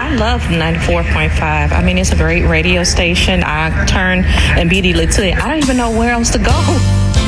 I love 94.5. I mean, it's a great radio station. I turn immediately to it. I don't even know where else to go.